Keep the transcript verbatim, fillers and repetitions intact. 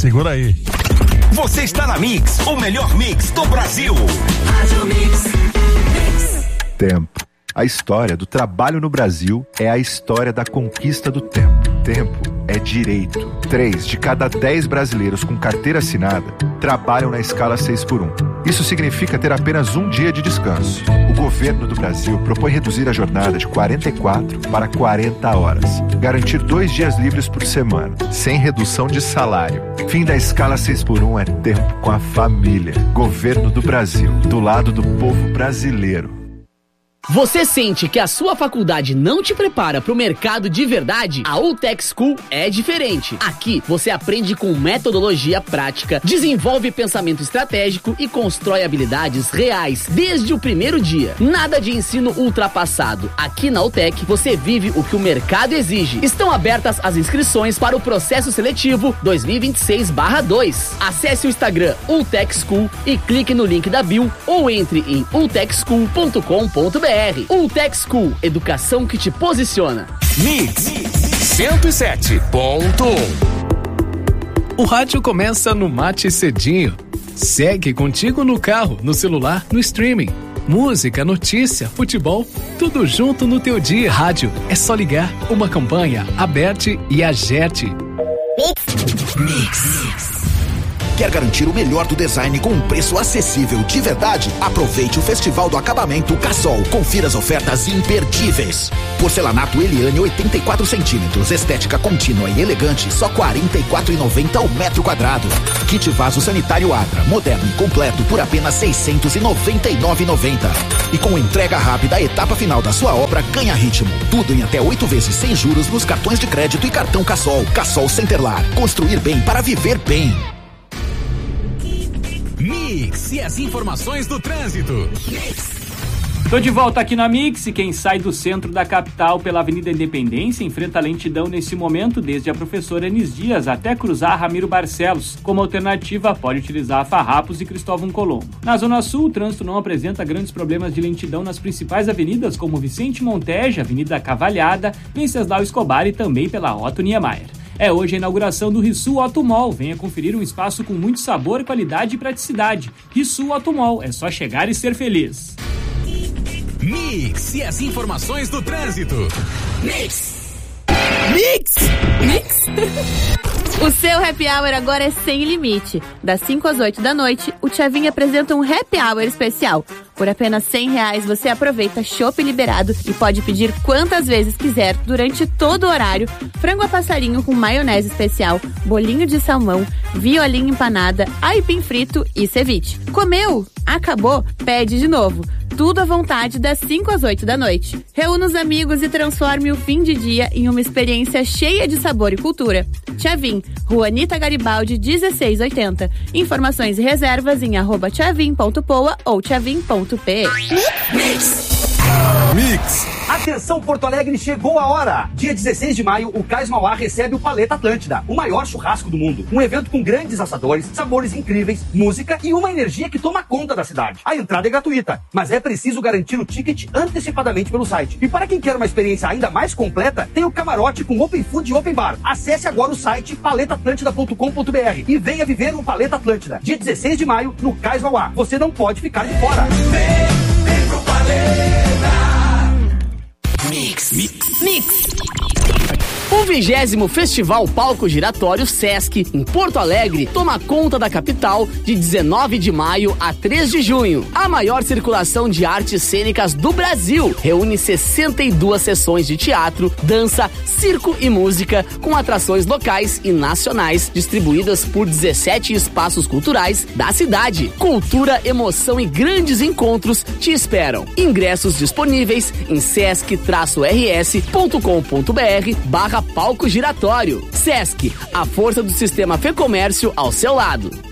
Segura aí. Você está na Mix, o melhor mix do Brasil. Rádio Mix. Mix. Tempo. A história do trabalho no Brasil é a história da conquista do tempo. Tempo é direito. Três de cada dez brasileiros com carteira assinada trabalham na escala seis por um. Isso significa ter apenas um dia de descanso. O governo do Brasil propõe reduzir a jornada de quarenta e quatro para quarenta horas. Garantir dois dias livres por semana, sem redução de salário. Fim da escala seis por um é tempo com a família. Governo do Brasil, do lado do povo brasileiro. Você sente que a sua faculdade não te prepara para o mercado de verdade? A UTech School é diferente. Aqui você aprende com metodologia prática, desenvolve pensamento estratégico e constrói habilidades reais desde o primeiro dia. Nada de ensino ultrapassado. Aqui na UTech você vive o que o mercado exige. Estão abertas as inscrições para o processo seletivo dois mil e vinte e seis barra dois. Acesse o Instagram UTech School e clique no link da bio ou entre em u tech school ponto com ponto b r. UTech School, educação que te posiciona. Mix cento e sete ponto um. O rádio começa no Mate Cedinho. Segue contigo no carro, no celular, no streaming. Música, notícia, futebol, tudo junto no teu dia. Rádio, é só ligar. Uma campanha, Aberte e Agerte. Mix. Mix. Quer garantir o melhor do design com um preço acessível de verdade? Aproveite o Festival do Acabamento Cassol. Confira as ofertas imperdíveis. Porcelanato Eliane oitenta e quatro centímetros, estética contínua e elegante, só quarenta e quatro reais e noventa centavos o metro quadrado. Kit vaso sanitário Adra, moderno e completo por apenas seiscentos e noventa e nove reais e noventa centavos. E com entrega rápida, a etapa final da sua obra ganha ritmo. Tudo em até oito vezes sem juros nos cartões de crédito e cartão Cassol. Cassol Centerlar. Construir bem para viver bem. Mix e as informações do trânsito. Mix. Tô de volta aqui na Mix e quem sai do centro da capital pela Avenida Independência enfrenta lentidão nesse momento desde a Professora Enis Dias até cruzar Ramiro Barcelos. Como alternativa, pode utilizar Farrapos e Cristóvão Colombo. Na Zona Sul, o trânsito não apresenta grandes problemas de lentidão nas principais avenidas como Vicente Monteja, Avenida Cavalhada, Venceslau Escobar e também pela Otto Niemeyer. É hoje a inauguração do Rissul Automall. Venha conferir um espaço com muito sabor, qualidade e praticidade. Rissul Automall, é só chegar e ser feliz. Mix e as informações do trânsito. Mix. Mix! Mix! O seu happy hour agora é sem limite. Das cinco às oito da noite, o Tchavin apresenta um happy hour especial. Por apenas cem reais você aproveita chopp liberado e pode pedir quantas vezes quiser durante todo o horário. Frango a passarinho com maionese especial, bolinho de salmão, violinha empanada, aipim frito e ceviche. Comeu? Acabou? Pede de novo. Tudo à vontade das cinco às oito da noite. Reúna os amigos e transforme o fim de dia em uma experiência cheia de sabor e cultura. Tchavin, Rua Anita Garibaldi, dezesseis oitenta. Informações e reservas em arroba tchavin ponto poa ou tchavin ponto pe. Mix. Mix. Atenção, Porto Alegre, chegou a hora! Dia dezesseis de maio, o Cais Mauá recebe o Paleta Atlântida, o maior churrasco do mundo. Um evento com grandes assadores, sabores incríveis, música e uma energia que toma conta da cidade. A entrada é gratuita, mas é preciso garantir o ticket antecipadamente pelo site. E para quem quer uma experiência ainda mais completa, tem o camarote com Open Food e Open Bar. Acesse agora o site paleta atlântida ponto com ponto br e venha viver o Paleta Atlântida. Dia dezesseis de maio, no Cais Mauá. Você não pode ficar de fora. Vem, vem pro Paleta. Mix. Mix. Mix. O vigésimo Festival Palco Giratório Sesc, em Porto Alegre, toma conta da capital de dezenove de maio a três de junho. A maior circulação de artes cênicas do Brasil reúne sessenta e duas sessões de teatro, dança, circo e música, com atrações locais e nacionais distribuídas por dezessete espaços culturais da cidade. Cultura, emoção e grandes encontros te esperam. Ingressos disponíveis em sesc rs ponto com ponto br barra palco giratório. Sesc, a força do sistema Fê Comércio ao seu lado.